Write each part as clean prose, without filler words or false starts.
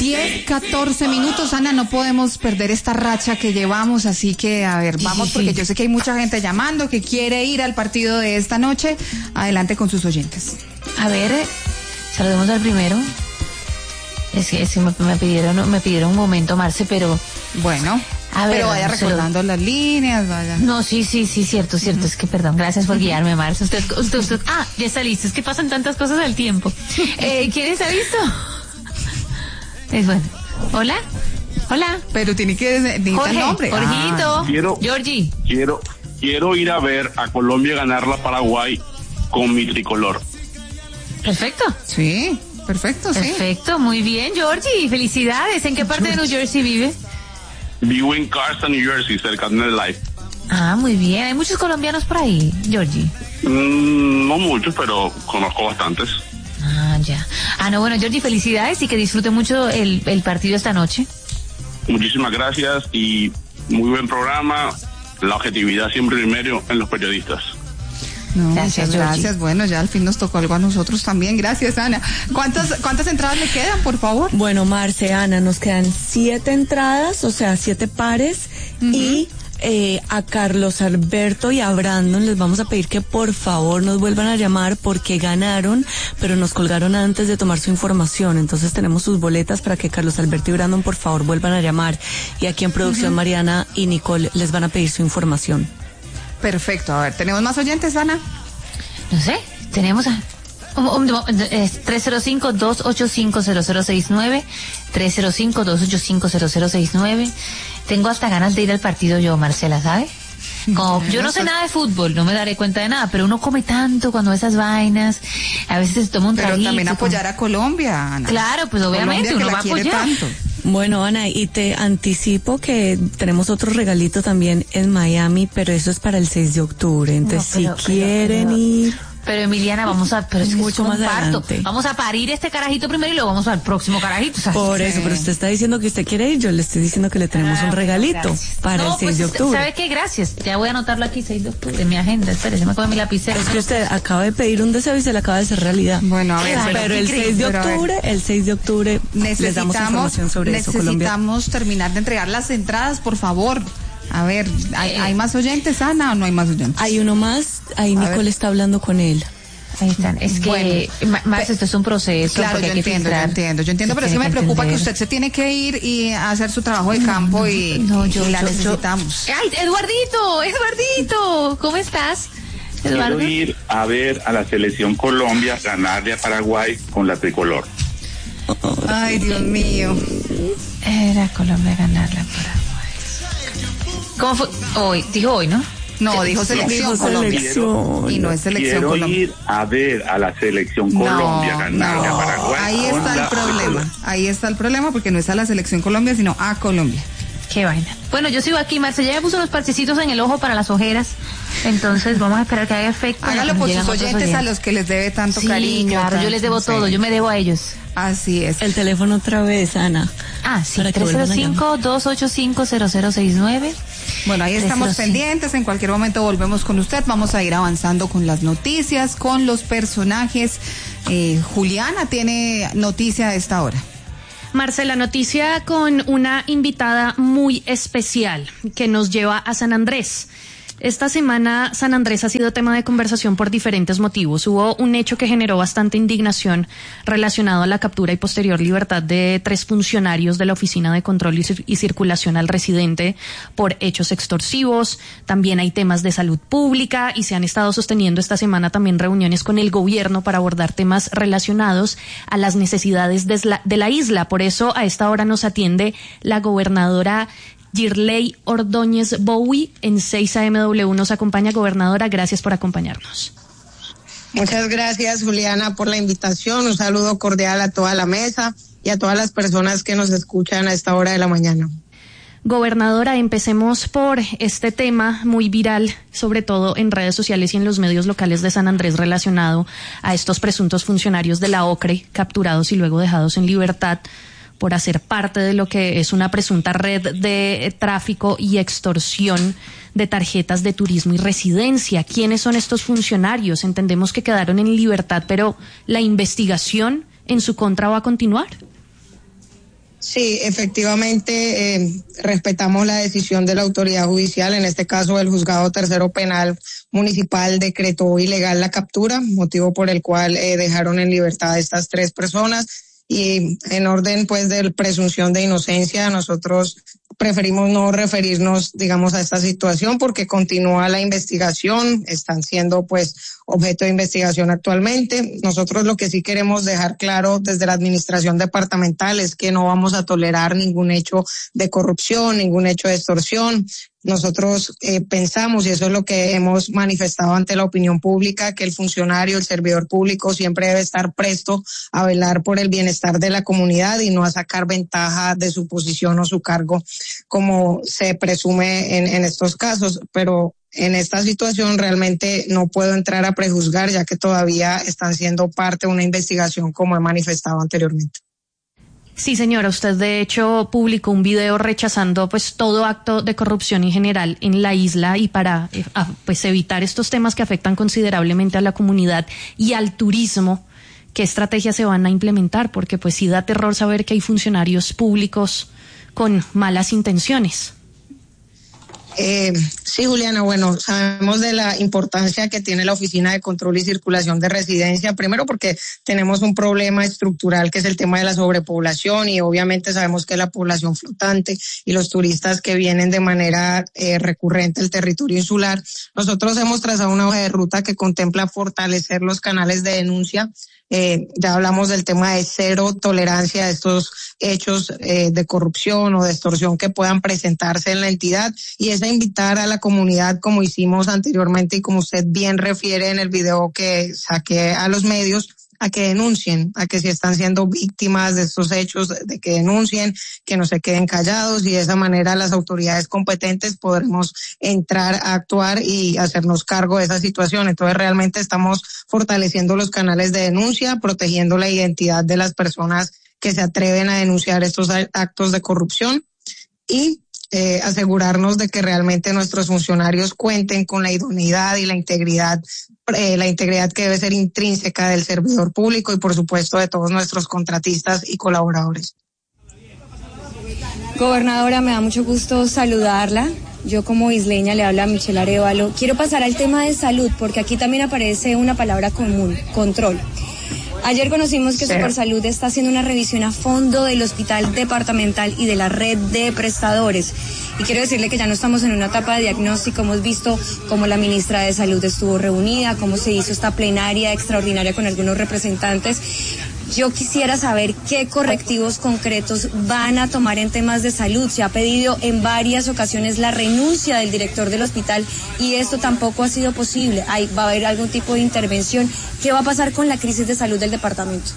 10-14 minutos, Ana, no podemos perder esta racha que llevamos, así que, a ver, vamos, porque yo sé que hay mucha gente llamando que quiere ir al partido de esta noche. Adelante con sus oyentes. A ver, saludemos al primero. Es que me pidieron un momento, Marce, pero... Bueno, a ver, pero vaya recordando las líneas, vaya. No, sí, cierto, es que perdón, gracias por guiarme, Marce. Usted, ya está listo, es que pasan tantas cosas al tiempo. ¿Quién está listo? Es bueno. Hola. Pero tiene que decir el nombre. Jorgito. Georgie. Quiero ir a ver a Colombia ganar la Paraguay con mi tricolor. Perfecto. Sí, perfecto, sí. Perfecto, muy bien, Georgie. Felicidades. ¿En qué parte de New Jersey vive? Vivo en Carson, New Jersey, cerca de Life. Ah, muy bien. ¿Hay muchos colombianos por ahí, Georgie? No muchos, pero conozco bastantes. Ah, ya. No, bueno, Georgie, felicidades y que disfrute mucho el partido esta noche. Muchísimas gracias y muy buen programa. La objetividad siempre primero en los periodistas. No, gracias. Bueno, ya al fin nos tocó algo a nosotros también. Gracias, Ana. ¿Cuántas entradas le quedan, por favor? Bueno, Marce, Ana, nos quedan 7 entradas, o sea, 7 pares, y a Carlos Alberto y a Brandon les vamos a pedir que por favor nos vuelvan a llamar porque ganaron, pero nos colgaron antes de tomar su información. Entonces tenemos sus boletas para que Carlos Alberto y Brandon por favor vuelvan a llamar. Y aquí en producción Mariana y Nicole les van a pedir su información. Perfecto. A ver, ¿tenemos más oyentes, Ana? No sé, tenemos a... 305-285-0069, 305-285-0069. Tengo hasta ganas de ir al partido yo, Marcela, ¿sabe? Como yo no sé nada de fútbol, no me daré cuenta de nada, pero uno come tanto cuando esas vainas, a veces se toma un traguito. Pero también apoyar a Colombia, Ana. Claro, pues obviamente Colombia, uno va a apoyar. Tanto. Bueno, Ana, y te anticipo que tenemos otro regalito también en Miami, pero eso es para el 6 de octubre, entonces si quieren ir... Pero Emiliana, pero es que mucho más adelante. Vamos a parir este carajito primero y luego vamos al próximo carajito. ¿Sabes? Por eso, pero usted está diciendo que usted quiere ir, yo le estoy diciendo que le tenemos un regalito para el 6 de octubre. ¿Sabe qué? Gracias. Ya voy a anotarlo aquí, 6 de octubre, en mi agenda. Espérese, me coge mi lapicero. Es que usted acaba de pedir un deseo y se le acaba de hacer realidad. Bueno, a ver, pero el 6 de octubre les damos información sobre eso, Colombia. Necesitamos terminar de entregar las entradas, por favor. A ver, ¿hay más oyentes, Ana, o no hay más oyentes? Hay uno más, ahí Nicole está hablando con él. Ahí están. Es que, más esto es un proceso. Claro, yo entiendo, pero es que me preocupa que usted se tiene que ir y hacer su trabajo de campo y la necesitamos. ¡Ay, Eduardito! ¿Cómo estás, Eduardo? Quiero ir a ver a la selección Colombia ganarle a Paraguay con la tricolor. Ay, Dios mío. Era Colombia ganarle a Paraguay. ¿Cómo fue? Dijo hoy, ¿no? No, dijo selección Colombia. Y no es selección Colombia. Quiero ir a ver a la selección Colombia ganarle a Paraguay. Ahí está el problema porque no es a la selección Colombia, sino a Colombia. Qué vaina. Bueno, yo sigo aquí, Marce, ya me puso unos parchecitos en el ojo para las ojeras, entonces vamos a esperar que haga efecto. Hágalo por sus oyentes a los que les debe tanto cariño. Claro, yo les debo todo, yo me debo a ellos. Así es. El teléfono otra vez, Ana. Sí, 305-285-0069. Bueno, ahí estamos pendientes, en cualquier momento volvemos con usted, vamos a ir avanzando con las noticias, con los personajes. Juliana tiene noticia a esta hora. Marcela, noticia con una invitada muy especial que nos lleva a San Andrés. Esta semana San Andrés ha sido tema de conversación por diferentes motivos. Hubo un hecho que generó bastante indignación relacionado a la captura y posterior libertad de 3 funcionarios de la Oficina de Control y Circulación al Residente por hechos extorsivos. También hay temas de salud pública y se han estado sosteniendo esta semana también reuniones con el gobierno para abordar temas relacionados a las necesidades de la isla. Por eso a esta hora nos atiende la gobernadora Girley Ordóñez Bowie en 6 AMW. Nos acompaña, gobernadora, gracias por acompañarnos. Muchas gracias, Juliana, por la invitación. Un saludo cordial a toda la mesa y a todas las personas que nos escuchan a esta hora de la mañana. Gobernadora, empecemos por este tema muy viral, sobre todo en redes sociales y en los medios locales de San Andrés, relacionado a estos presuntos funcionarios de la OCRE capturados y luego dejados en libertad por hacer parte de lo que es una presunta red de tráfico y extorsión de tarjetas de turismo y residencia. ¿Quiénes son estos funcionarios? Entendemos que quedaron en libertad, pero ¿la investigación en su contra va a continuar? Sí, efectivamente, respetamos la decisión de la autoridad judicial. En este caso, el Juzgado Tercero Penal Municipal decretó ilegal la captura, motivo por el cual dejaron en libertad a estas 3 personas. Y en orden pues de presunción de inocencia, nosotros preferimos no referirnos, digamos, a esta situación porque continúa la investigación, están siendo pues objeto de investigación actualmente. Nosotros lo que sí queremos dejar claro desde la administración departamental es que no vamos a tolerar ningún hecho de corrupción, ningún hecho de extorsión. Nosotros pensamos, y eso es lo que hemos manifestado ante la opinión pública, que el funcionario, el servidor público siempre debe estar presto a velar por el bienestar de la comunidad y no a sacar ventaja de su posición o su cargo, como se presume en estos casos. Pero en esta situación realmente no puedo entrar a prejuzgar, ya que todavía están siendo parte de una investigación, como he manifestado anteriormente. Sí, señora, usted de hecho publicó un video rechazando pues todo acto de corrupción en general en la isla y para pues evitar estos temas que afectan considerablemente a la comunidad y al turismo. ¿Qué estrategias se van a implementar? Porque pues sí da terror saber que hay funcionarios públicos con malas intenciones. Sí, Juliana, bueno, sabemos de la importancia que tiene la Oficina de Control y Circulación de Residencia, primero porque tenemos un problema estructural que es el tema de la sobrepoblación y obviamente sabemos que la población flotante y los turistas que vienen de manera recurrente al territorio insular. Nosotros hemos trazado una hoja de ruta que contempla fortalecer los canales de denuncia. Ya hablamos del tema de cero tolerancia a estos hechos de corrupción o de extorsión que puedan presentarse en la entidad, y es a invitar a la comunidad, como hicimos anteriormente y como usted bien refiere en el video que saqué a los medios, a que denuncien, a que si están siendo víctimas de estos hechos, de que denuncien, que no se queden callados, y de esa manera las autoridades competentes podremos entrar a actuar y hacernos cargo de esa situación. Entonces realmente estamos fortaleciendo los canales de denuncia, protegiendo la identidad de las personas que se atreven a denunciar estos actos de corrupción y asegurarnos de que realmente nuestros funcionarios cuenten con la idoneidad y la integridad que debe ser intrínseca del servidor público y por supuesto de todos nuestros contratistas y colaboradores. Gobernadora, me da mucho gusto saludarla. Yo como isleña le habla a Michelle Arévalo. Quiero pasar al tema de salud porque aquí también aparece una palabra común, control. Ayer conocimos que Supersalud está haciendo una revisión a fondo del hospital departamental y de la red de prestadores. Y quiero decirle que ya no estamos en una etapa de diagnóstico. Hemos visto cómo la ministra de Salud estuvo reunida, cómo se hizo esta plenaria extraordinaria con algunos representantes. Yo quisiera saber qué correctivos concretos van a tomar en temas de salud. Se ha pedido en varias ocasiones la renuncia del director del hospital y esto tampoco ha sido posible. ¿Va a haber algún tipo de intervención? ¿Qué va a pasar con la crisis de salud del departamento?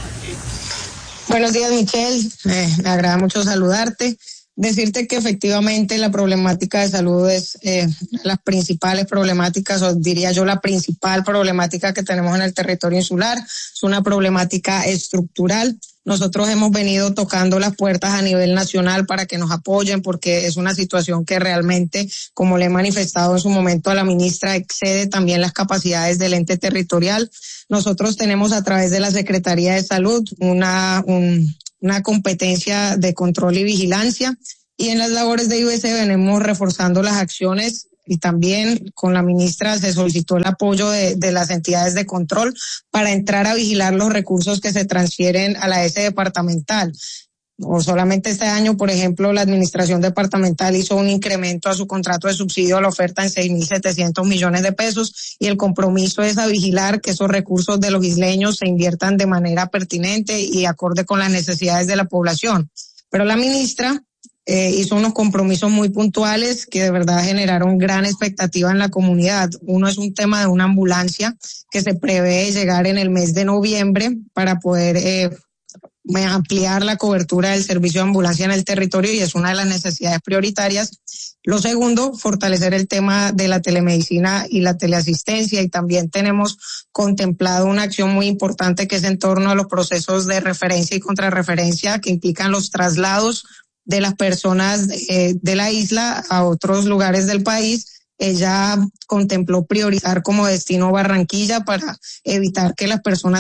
Buenos días, Michelle. Me agrada mucho saludarte. Decirte que efectivamente la problemática de salud es las principales problemáticas, o diría yo la principal problemática que tenemos en el territorio insular. Es una problemática estructural. Nosotros hemos venido tocando las puertas a nivel nacional para que nos apoyen porque es una situación que realmente, como le he manifestado en su momento a la ministra, excede también las capacidades del ente territorial. Nosotros tenemos a través de la Secretaría de Salud una competencia de control y vigilancia, y en las labores de IBC venimos reforzando las acciones y también con la ministra se solicitó el apoyo de las entidades de control para entrar a vigilar los recursos que se transfieren a la S departamental. O solamente este año, por ejemplo, la administración departamental hizo un incremento a su contrato de subsidio a la oferta en 6.700 millones de pesos y el compromiso es a vigilar que esos recursos de los isleños se inviertan de manera pertinente y acorde con las necesidades de la población. Pero la ministra hizo unos compromisos muy puntuales que de verdad generaron gran expectativa en la comunidad. Uno es un tema de una ambulancia que se prevé llegar en el mes de noviembre para poder ampliar la cobertura del servicio de ambulancia en el territorio y es una de las necesidades prioritarias. Lo segundo, fortalecer el tema de la telemedicina y la teleasistencia, y también tenemos contemplado una acción muy importante que es en torno a los procesos de referencia y contrarreferencia que implican los traslados de las personas de la isla a otros lugares del país. Ella contempló priorizar como destino Barranquilla para evitar que las personas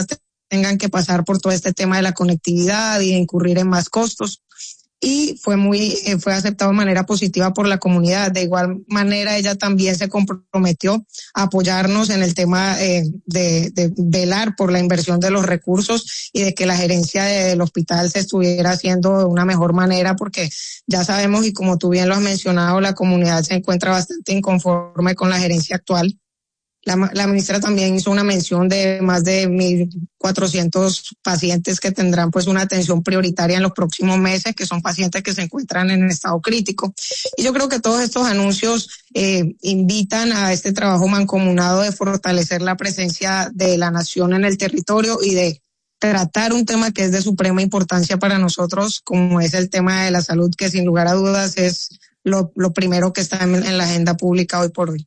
tengan que pasar por todo este tema de la conectividad y de incurrir en más costos. Y fue aceptado de manera positiva por la comunidad. De igual manera, ella también se comprometió a apoyarnos en el tema de velar por la inversión de los recursos y de que la gerencia del hospital se estuviera haciendo de una mejor manera, porque ya sabemos, y como tú bien lo has mencionado, la comunidad se encuentra bastante inconforme con la gerencia actual. La ministra también hizo una mención de más de 1.400 pacientes que tendrán pues una atención prioritaria en los próximos meses, que son pacientes que se encuentran en estado crítico. Y yo creo que todos estos anuncios invitan a este trabajo mancomunado de fortalecer la presencia de la nación en el territorio y de tratar un tema que es de suprema importancia para nosotros, como es el tema de la salud, que sin lugar a dudas es lo primero que está en la agenda pública hoy por hoy.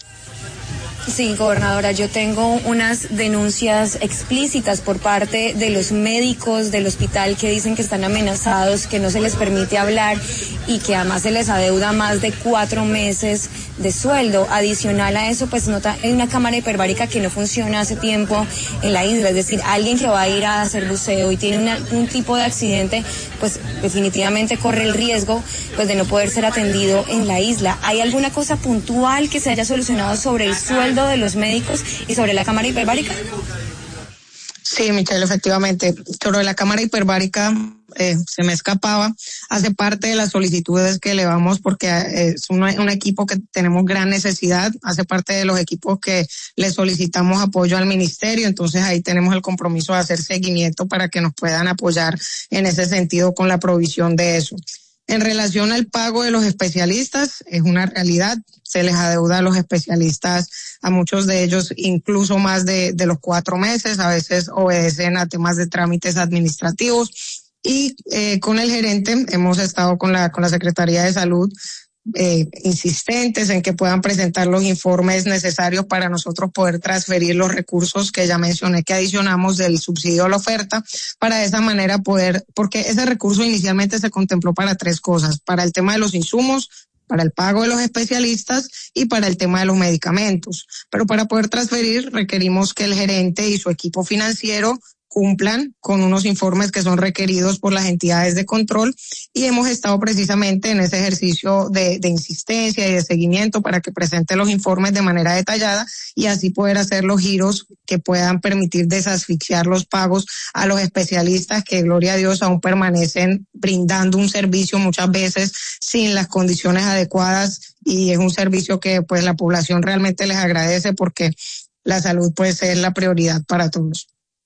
Sí, gobernadora, yo tengo unas denuncias explícitas por parte de los médicos del hospital que dicen que están amenazados, que no se les permite hablar y que además se les adeuda más de 4 meses de sueldo. Adicional a eso, pues hay una cámara hiperbárica que no funciona hace tiempo en la isla, es decir, alguien que va a ir a hacer buceo y tiene un tipo de accidente, pues definitivamente corre el riesgo pues de no poder ser atendido en la isla. ¿Hay alguna cosa puntual que se haya solucionado sobre el sueldo de los médicos y sobre la cámara hiperbárica? Sí, Michelle, efectivamente. Sobre la cámara hiperbárica se me escapaba. Hace parte de las solicitudes que elevamos porque es un equipo que tenemos gran necesidad. Hace parte de los equipos que le solicitamos apoyo al ministerio. Entonces ahí tenemos el compromiso de hacer seguimiento para que nos puedan apoyar en ese sentido con la provisión de eso. En relación al pago de los especialistas, es una realidad, se les adeuda a los especialistas, a muchos de ellos incluso más de los 4 meses, a veces obedecen a temas de trámites administrativos y con el gerente hemos estado con la Secretaría de Salud insistentes en que puedan presentar los informes necesarios para nosotros poder transferir los recursos que ya mencioné que adicionamos del subsidio a la oferta, para de esa manera poder, porque ese recurso inicialmente se contempló para 3 cosas, para el tema de los insumos, para el pago de los especialistas y para el tema de los medicamentos. Pero para poder transferir requerimos que el gerente y su equipo financiero cumplan con unos informes que son requeridos por las entidades de control y hemos estado precisamente en ese ejercicio de insistencia y de seguimiento para que presente los informes de manera detallada y así poder hacer los giros que puedan permitir desasfixiar los pagos a los especialistas que, gloria a Dios, aún permanecen brindando un servicio muchas veces sin las condiciones adecuadas y es un servicio que pues la población realmente les agradece porque la salud puede ser la prioridad para todos.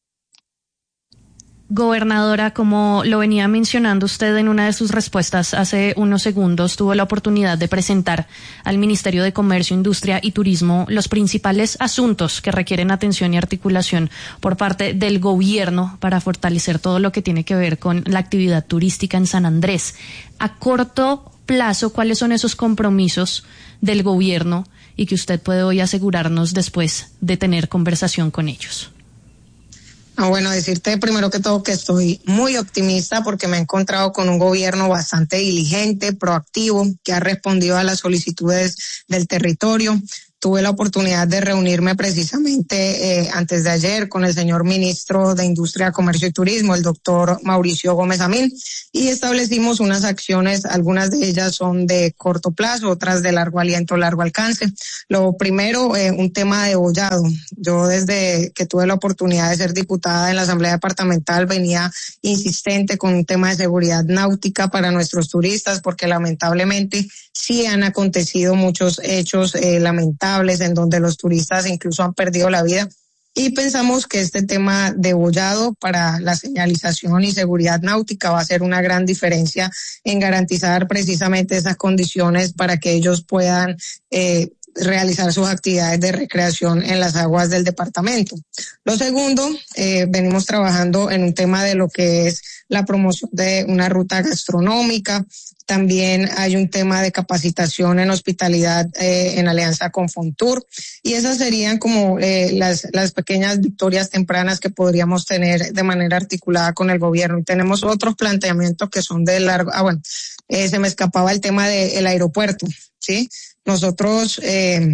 Gobernadora, como lo venía mencionando usted en una de sus respuestas hace unos segundos, tuvo la oportunidad de presentar al Ministerio de Comercio, Industria y Turismo los principales asuntos que requieren atención y articulación por parte del gobierno para fortalecer todo lo que tiene que ver con la actividad turística en San Andrés. A corto plazo, ¿cuáles son esos compromisos del gobierno y que usted puede hoy asegurarnos después de tener conversación con ellos? Bueno, decirte primero que todo que estoy muy optimista porque me he encontrado con un gobierno bastante diligente, proactivo, que ha respondido a las solicitudes del territorio. Tuve la oportunidad de reunirme precisamente antes de ayer con el señor ministro de Industria, Comercio y Turismo, el doctor Mauricio Gómez Amín, y establecimos unas acciones, algunas de ellas son de corto plazo, otras de largo aliento, largo alcance. Lo primero, un tema de bollado. Yo desde que tuve la oportunidad de ser diputada en la Asamblea Departamental venía insistente con un tema de seguridad náutica para nuestros turistas porque lamentablemente sí han acontecido muchos hechos lamentables en donde los turistas incluso han perdido la vida y pensamos que este tema de bollado para la señalización y seguridad náutica va a ser una gran diferencia en garantizar precisamente esas condiciones para que ellos puedan realizar sus actividades de recreación en las aguas del departamento. Lo segundo, venimos trabajando en un tema de lo que es la promoción de una ruta gastronómica. También hay un tema de capacitación en hospitalidad en alianza con Fontur y esas serían como las pequeñas victorias tempranas que podríamos tener de manera articulada con el gobierno. Y tenemos otros planteamientos que son de largo. Se me escapaba el tema del aeropuerto, ¿sí? Nosotros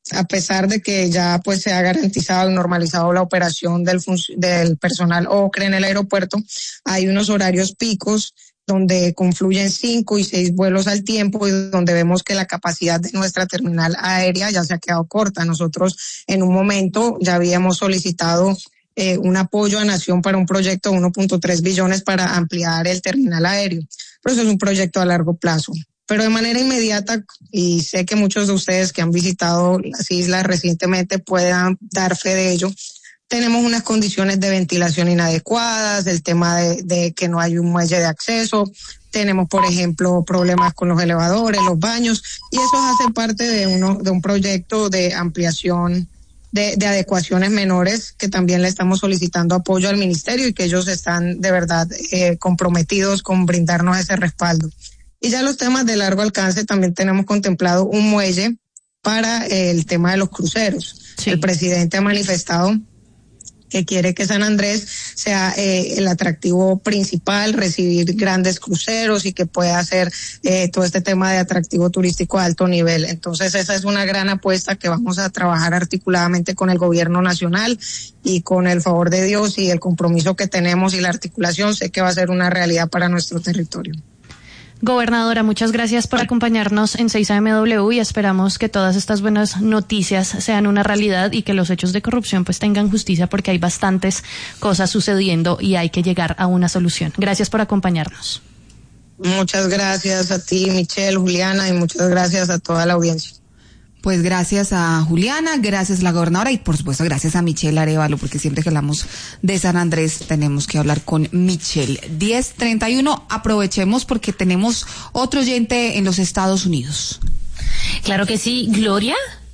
a pesar de que ya pues se ha garantizado y normalizado la operación del personal OCRE en el aeropuerto, hay unos horarios picos donde confluyen 5 y 6 vuelos al tiempo y donde vemos que la capacidad de nuestra terminal aérea ya se ha quedado corta. Nosotros en un momento ya habíamos solicitado un apoyo a Nación para un proyecto de 1.3 billones para ampliar el terminal aéreo, pero eso es un proyecto a largo plazo. Pero de manera inmediata, y sé que muchos de ustedes que han visitado las islas recientemente puedan dar fe de ello, tenemos unas condiciones de ventilación inadecuadas, el tema de que no hay un muelle de acceso, tenemos, por ejemplo, problemas con los elevadores, los baños, y eso hace parte de un proyecto de ampliación de adecuaciones menores que también le estamos solicitando apoyo al ministerio y que ellos están de verdad comprometidos con brindarnos ese respaldo. Y ya los temas de largo alcance también tenemos contemplado un muelle para el tema de los cruceros. Sí. El presidente ha manifestado que quiere que San Andrés sea el atractivo principal, recibir grandes cruceros y que pueda hacer todo este tema de atractivo turístico a alto nivel. Entonces esa es una gran apuesta que vamos a trabajar articuladamente con el gobierno nacional y con el favor de Dios y el compromiso que tenemos y la articulación, sé que va a ser una realidad para nuestro territorio. Gobernadora, muchas gracias por acompañarnos en 6AMW y esperamos que todas estas buenas noticias sean una realidad y que los hechos de corrupción pues tengan justicia porque hay bastantes cosas sucediendo y hay que llegar a una solución. Gracias por acompañarnos. Muchas gracias a ti, Michelle, Juliana, y muchas gracias a toda la audiencia. Pues gracias a Juliana, gracias a la gobernadora y por supuesto gracias a Michelle Arévalo, porque siempre que hablamos de San Andrés tenemos que hablar con Michelle. 10:31, aprovechemos porque tenemos otro oyente en los Estados Unidos. Claro que sí, Gloria.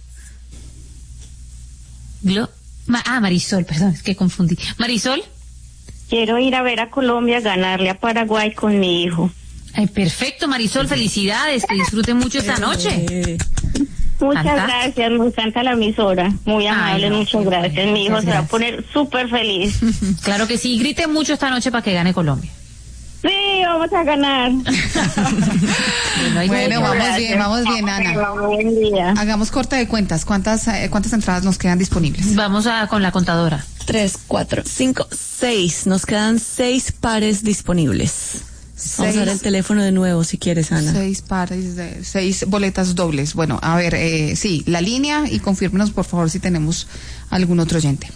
Marisol, perdón, es que confundí. Marisol. Quiero ir a ver a Colombia, ganarle a Paraguay con mi hijo. Ay, perfecto, Marisol, felicidades, que disfruten mucho esta noche. Muchas gracias, me encanta la emisora, muy amable, muchas gracias. Mi hijo se va a poner súper feliz. Claro que sí, grite mucho esta noche para que gane Colombia. Sí, vamos a ganar. Bueno, vamos bien, Ana. Buen día. Hagamos corte de cuentas, ¿cuántas entradas nos quedan disponibles? Vamos con la contadora. 3, 4, 5, 6, nos quedan 6 pares disponibles. Vamos a dar el teléfono de nuevo si quieres, Ana. 6 pares de 6 boletas dobles. Bueno, a ver, sí, la línea y confírmenos por favor si tenemos algún otro oyente.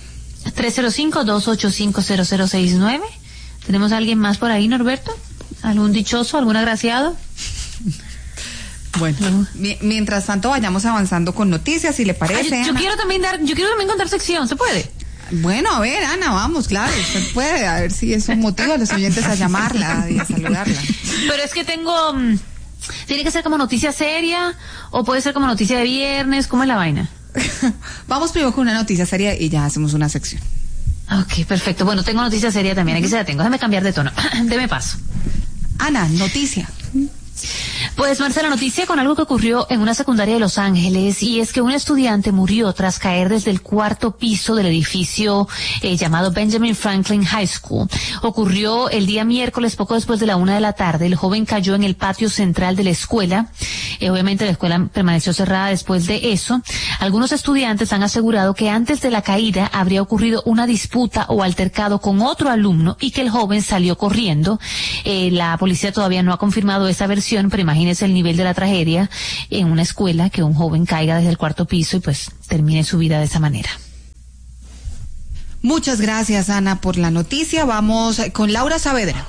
305-285-0069. ¿Tenemos a alguien más por ahí, Norberto? ¿Algún dichoso, algún agraciado? Bueno, mientras tanto vayamos avanzando con noticias, si le parece. Yo quiero también contar sección, ¿se puede? Bueno, a ver, Ana, vamos, claro, usted puede, a ver si eso motiva a los oyentes a llamarla y a saludarla. Pero es que tiene que ser como noticia seria o puede ser como noticia de viernes, ¿cómo es la vaina? Vamos primero con una noticia seria y ya hacemos una sección. Ok, perfecto. Bueno, tengo noticia seria también, aquí se la tengo. Déjame cambiar de tono. Deme paso. Ana, noticia. Pues Marcela, noticia con algo que ocurrió en una secundaria de Los Ángeles, y es que un estudiante murió tras caer desde el 4º piso del edificio llamado Benjamin Franklin High School. Ocurrió el día miércoles poco después de la 1 de la tarde. El joven cayó en el patio central de la escuela. Obviamente la escuela permaneció cerrada después de eso. Algunos estudiantes han asegurado que antes de la caída habría ocurrido una disputa o altercado con otro alumno y que el joven salió corriendo. La policía todavía no ha confirmado esa versión, pero imagínense el nivel de la tragedia en una escuela, que un joven caiga desde el 4º piso y pues termine su vida de esa manera. Muchas gracias, Ana, por la noticia. Vamos con Laura Saavedra.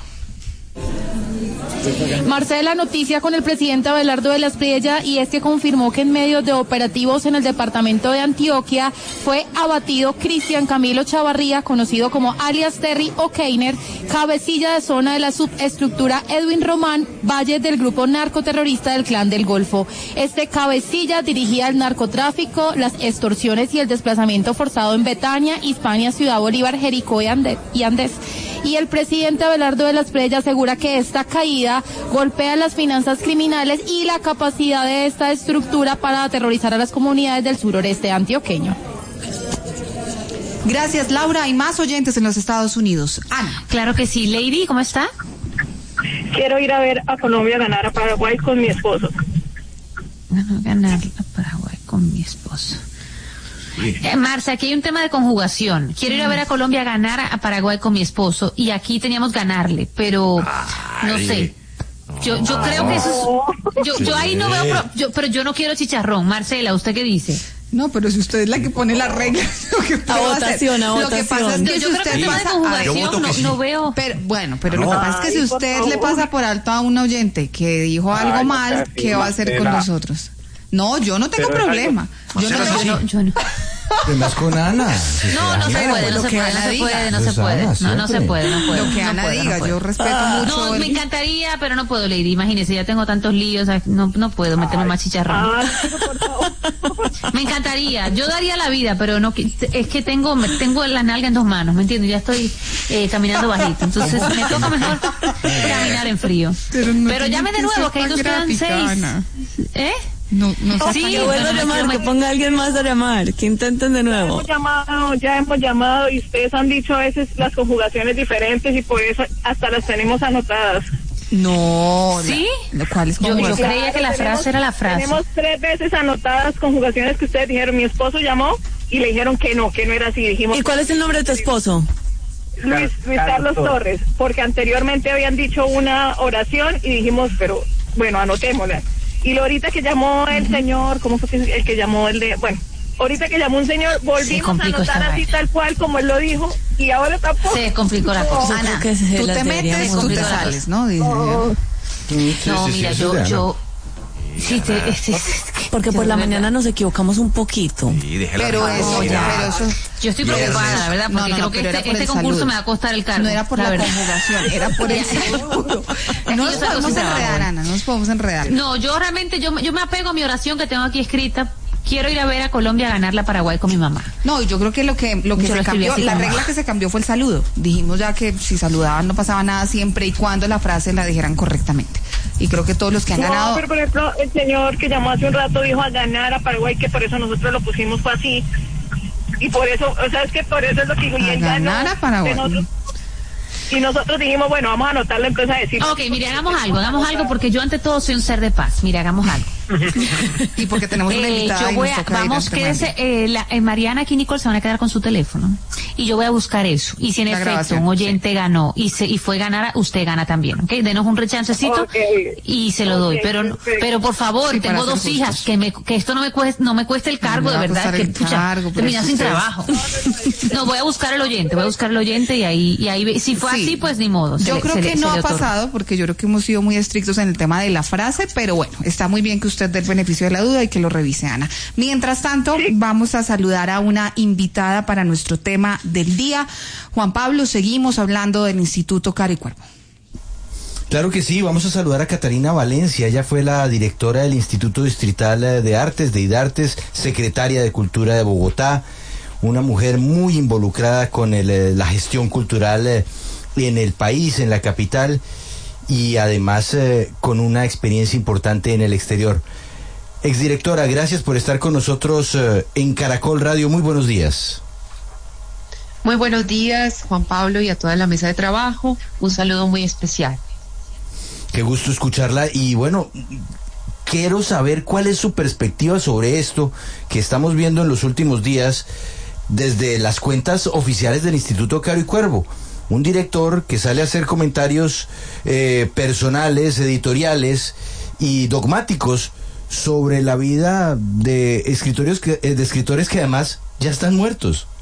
Marcela, noticia con el presidente Abelardo de la Espriella, y es que confirmó que en medio de operativos en el departamento de Antioquia fue abatido Cristian Camilo Chavarría, conocido como alias Terry O'Keiner, cabecilla de zona de la subestructura Edwin Román Valle del grupo narcoterrorista del Clan del Golfo. Este cabecilla dirigía el narcotráfico, las extorsiones y el desplazamiento forzado en Betania, Hispania, Ciudad Bolívar, Jericó y Andés. Y el presidente Abelardo de la Espriella asegura que esta caída golpea las finanzas criminales y la capacidad de esta estructura para aterrorizar a las comunidades del suroreste antioqueño. Gracias, Laura. Hay más oyentes en los Estados Unidos. Ana. Claro que sí. Lady, ¿cómo está? Quiero ir a ver a Colombia ganar a Paraguay con mi esposo. Ganar a Paraguay con mi esposo. Marcia, aquí hay un tema de conjugación. Quiero ir a ver a Colombia ganar a Paraguay con mi esposo y aquí teníamos ganarle, pero no sé. Yo creo que eso es, yo ahí no veo, pero yo no quiero chicharrón. Marcela, ¿usted qué dice? No, pero si usted es la que pone las reglas, lo que votación. Lo que pasa es que si usted pasa, no veo. Pero lo que pasa es que si usted le pasa por alto a un oyente que dijo algo mal, ¿qué va a hacer con nosotros? No, yo no tengo problema. Yo no. Además con Ana. No se puede. Lo que Ana diga, yo respeto mucho. No, me encantaría, pero no puedo, Lady. Imagínese, ya tengo tantos líos, no puedo meterme más chicharrón. Me encantaría, yo daría la vida, pero no, es que tengo la nalga en 2 manos, ¿me entiendes? Ya estoy caminando bajito, entonces me toca mejor caminar en frío. Pero llame de nuevo, que ahí nos quedan 6. No, sí, que vuelva a llamar, que ponga a alguien más a llamar, que intenten de nuevo. Ya hemos llamado y ustedes han dicho a veces las conjugaciones diferentes y por eso hasta las tenemos anotadas. No. ¿Sí? ¿Cuál es yo creía que la frase era la frase. Tenemos 3 veces anotadas conjugaciones que ustedes dijeron. Mi esposo llamó y le dijeron que no era así. Dijimos. ¿Y cuál es el nombre de tu esposo? Luis Carlos Torres, porque anteriormente habían dicho una oración y dijimos, pero bueno, anotémosla. Y ahorita que llamó el señor, ¿cómo fue el que llamó ahorita que llamó un señor, volvimos a anotar así tal cual como él lo dijo, y ahora tampoco. Se complicó la cosa. Ana, tú te metes, tú te sales, ¿no? No, mira, yo sí, porque por la mañana nos equivocamos un poquito. Sí, pero eso, yo estoy preocupada, la verdad, porque creo que este concurso me va a costar el cargo. No era por la conjugación, era por el seguro. No nos podemos enredar, Ana, no nos podemos enredar. No, yo realmente, yo me apego a mi oración que tengo aquí escrita. Quiero ir a ver a Colombia a ganarle a Paraguay con mi mamá. No, yo creo que lo que se cambió, la regla que se cambió fue el saludo. Dijimos ya que si saludaban no pasaba nada siempre y cuando la frase la dijeran correctamente. Y creo que todos los que han ganado. Pero por ejemplo, el señor que llamó hace un rato dijo a ganar a Paraguay, que por eso nosotros lo pusimos fue así. Y por eso, o sea, es que por eso es lo que dijo. Y él ganar a Paraguay. Y nosotros dijimos, bueno, vamos a anotarlo, entonces a decir. Ok, mire, hagamos algo, porque yo ante todo soy un ser de paz. Mire, hagamos algo. Y porque tenemos una invitada. Mariana aquí y Nicole se van a quedar con su teléfono. Y yo voy a buscar eso. Y si en efecto un oyente ganó y fue ganar, usted gana también, ¿ok? Denos un rechancecito y se lo doy. Pero por favor, tengo 2 hijas, que esto no me cueste el cargo, de verdad, que termina sin trabajo. No, voy a buscar el oyente y ahí si fue así, pues ni modo. Yo creo que no ha pasado, porque yo creo que hemos sido muy estrictos en el tema de la frase, pero bueno, está muy bien que usted dé el beneficio de la duda y que lo revise, Ana. Mientras tanto, vamos a saludar a una invitada para nuestro tema del día. Juan Pablo, seguimos hablando del Instituto Cara y Cuervo. Claro que sí, vamos a saludar a Catarina Valencia. Ella fue la directora del Instituto Distrital de Artes, de IDARTES, secretaria de Cultura de Bogotá, una mujer muy involucrada con la gestión cultural en el país, en la capital, y además con una experiencia importante en el exterior. Exdirectora, gracias por estar con nosotros en Caracol Radio. Muy buenos días. Muy buenos días, Juan Pablo, y a toda la mesa de trabajo. Un saludo muy especial. Qué gusto escucharla. Y bueno, quiero saber cuál es su perspectiva sobre esto que estamos viendo en los últimos días desde las cuentas oficiales del Instituto Cara y Cuervo. Un director que sale a hacer comentarios personales, editoriales y dogmáticos sobre la vida de escritores que además ya están muertos.